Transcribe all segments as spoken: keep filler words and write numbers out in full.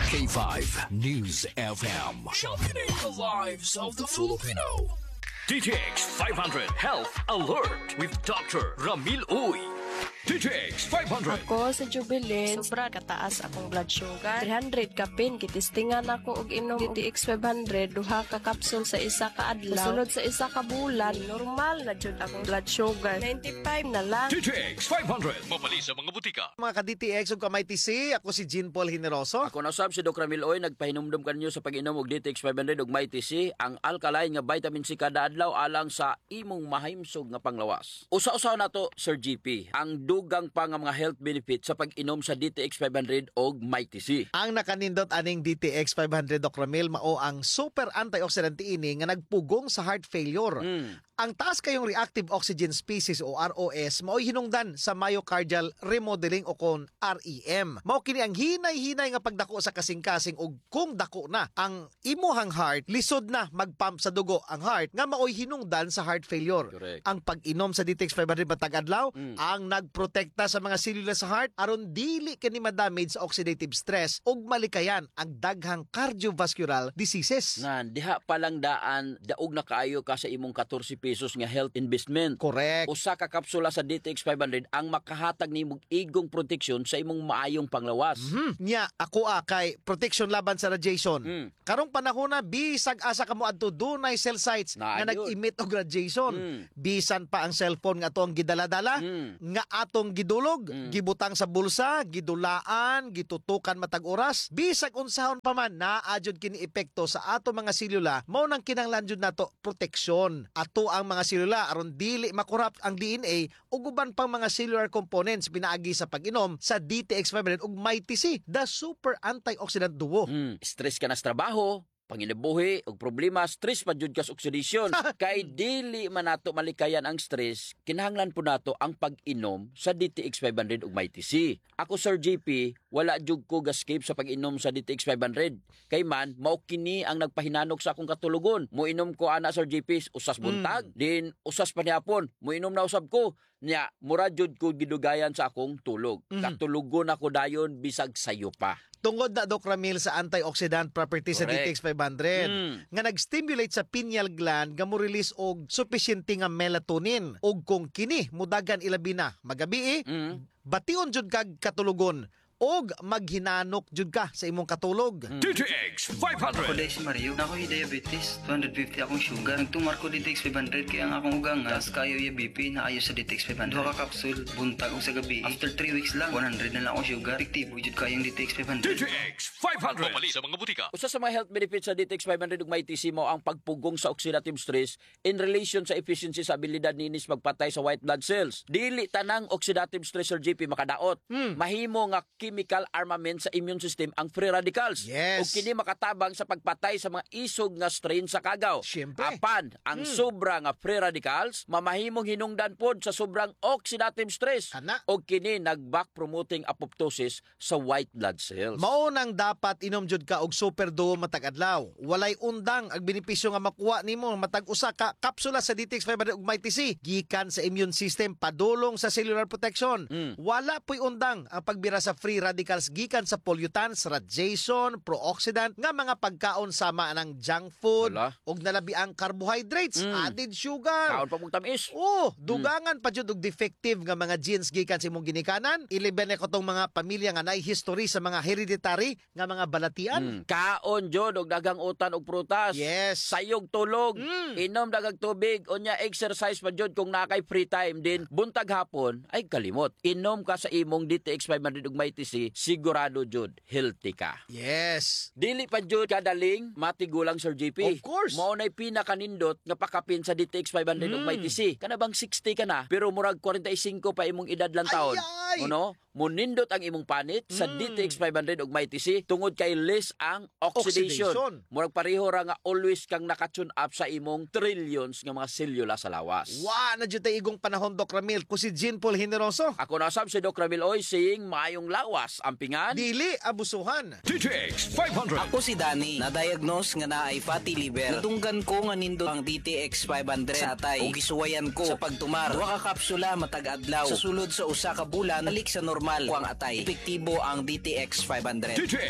K five News F M. Championing the lives of the Filipino. D T X five hundred Health Alert with Doctor Ramil Uy. D T X five hundred. Ako sa Jubilin, sobra kataas akong blood sugar. three hundred kapin, kitistingan ako og inom D T X five hundred, duha ka kapsul sa isa ka adlaw. Sunod sa isa ka bulan, normal na jud akong blood sugar. ninety-five na lang. D T X five hundred. Mapali sa mga butika. Mga ka-D T X ug kamay T C, ako si Jean Paul Generoso. Ako na sab si Doc Ramil Oy, nagpahinumdum kanyo sa pag-inom og D T X five hundred ug may T C, ang alkaline nga vitamin C kada adlaw alang sa imong mahimsog nga panglawas. Usa-usaw nato Sir G P, ang dugang pa nga mga health benefits sa pag-inom sa D T X five hundred og may T C. Ang nakanindot aning D T X five hundred Doc Ramil mao ang super antioxidant ini nga nagpugong sa heart failure. Mm. Ang taas kayong reactive oxygen species o R O S mao hinungdan sa myocardial remodeling o kon R E M. Mao kini ang hinay-hinay nga pagdako sa kasing-kasing ug kung dako na ang imuhang heart, lisod na magpump sa dugo ang heart nga maoy hinungdan sa heart failure. Correct. Ang pag-inom sa D T X five hundred matag adlaw Mm. ang nagprotekta sa mga selula sa heart aron dili kini madamage sa oxidative stress ug malikayan ang daghang cardiovascular diseases. Nga diha pa lang daan daog na kaayo ka sa imong fourteen pesos nga health investment. Correct. Usa ka kapsula sa D T X five hundred ang makahatag nimo igong proteksyon sa imong maayong panglawas. Hmm. Nya ako ah, kay protection laban sa radiation. Mm. Karong panahon na bisag asa kamo adto dunay cell sites Na, nga yun. nag-emit og radiation. Mm. Bisan pa ang cellphone nga atong gidala-dala Mm. nga atong gidulog, Mm. gibutang sa bulsa, gidulaan, gitutukan matag oras. Bisag unsahon pa man naadjud kini epekto sa ato mga selula, mao nang kinahanglan jud nato proteksyon. Ato ang mga selula aron dili makorrupt ang D N A ug uban pang mga cellular components pinaagi sa pag-inom sa D T X five hundred ug may T C, the super antioxidant duo. Mm. Stress ka na sa trabaho, panginabuhi og problema, stress pa jud ka sa oxidation. Kay dili man nato malikayan ang stress, kinahanglan po nato ang pag-inom sa D T X five hundred ug may T C. Ako Sir G P, wala jud ko gascape sa pag-inom sa D T X five hundred. Kay man mao kini ang nagpahinanok sa akong katulogon. Moinom ko ana Sir G P usas buntag, mm. din usas panihapon, moinom na usab ko. Nya mura jud ko gidugayan sa akong tulog. Mm. Katulugon ako dayon bisag sayo pa. Tungod na Doc Ramil sa antioxidant properties sa D T X five hundred Mm. nga nag-stimulate sa pineal gland nga mo release og sufficiente nga melatonin ug kung kini mudagan ilabi na magabi Mm. bation jud kag katulugon og maghinanok jud ka sa imong katulog. Mm. D T X five Ako hundred. dahil si Mario, na ako'y diabetes, two fifty akong sugar. Nagtumar ko D T X five hundred kaya ang akong ugang nga, kayo yung B P na ayos sa D T X five hundred. Duha ka kapsul, buntag o sa gabi. After three weeks lang, one hundred na lang akong sugar. Epektibo jud kayong D T X five D hundred. T X five hundred. Mapali sa mga butika. Usa sa mga health benefits sa D T X five hundred ug may T C mo ang pagpugong sa oxidative stress in relation sa efficiency sa abilidad ninis magpatay sa white blood cells. Dili tanang oxidative stress Sir G P makadaot. Hmm. Mahimo nga chemical armament sa immune system ang free radicals. Yes. Ug kini makatabang sa pagpatay sa mga isog nga strain sa kagaw. Siyempre. Apan ang Hmm. sobra nga free radicals mamahimong hinungdan pod sa sobrang oxidative stress. Kana. Ug kini nag-back promoting apoptosis sa white blood cells. Mao nang dapat inom jud ka og super duo matag adlaw. Walay undang ang benepisyo nga makuha nimo matag usa ka kapsula sa D T X five hundred ug may T C gikan sa immune system padulong sa cellular protection. Mm. Wala po'y undang ang pagbira sa free radicals gikan sa pollutants, radiation, pro-oxidant nga mga pagkaon sama ng junk food Wala. ug nalabi ang carbohydrates, Mm. added sugar. Kaon pa mong tamis. Oh, dugangan pa jud og defective nga mga genes gikan sa imong ginikanan. Iliben ko tong mga pamilya nga naay history sa mga hereditary nga mga balatian. Mm. Kaon jud og dagang utan og prutas. Yes. Sayog tulog. Mm. Inom dagang tubig. Unya exercise pa jud kung nakay free time din. Buntag hapon ay kalimot. Inom ka sa imong D T X five hundred ug may T C, sigurado jud healthy ka. Yes. Dili pa jud kadaling matigulang Sir G P. Of course. Mao nay pinakanindot nga pakapin sa D T X five hundred ug Mm. may T C. Kana bang sixty ka na pero murag forty-five pa imong edad lang taon. Ay, ay. Ano? Munindot ang imong panit sa Mm. D T X five hundred ug may T C tungod kay less ang oxidation. Oxidation. Murag pareho ra nga always kang nakatune up sa imong trillions nga mga selula sa lawas. Wa na jud tay igong panahon Doc Ramil ko si Jean Paul Generoso. Ako na sab si Doc Ramil Oy saying maayong lawas ang pingan. Dili abusuhan. D T X five hundred. Ako si Danny, na-diagnose nga naay fatty liver. Nadunggan ko nga nindot ang D T X five hundred sa atay ug gisuwayan ko sa pagtumar. Duha ka kapsula matag adlaw. Sa sulod sa usa ka bulan, balik sa normal ko ang atay. Epektibo ang D T X five hundred. D T X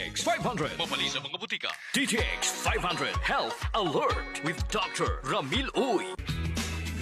X five hundred. Mabali sa mga butika. D T X five hundred Health Alert with Doctor Ramil Uy.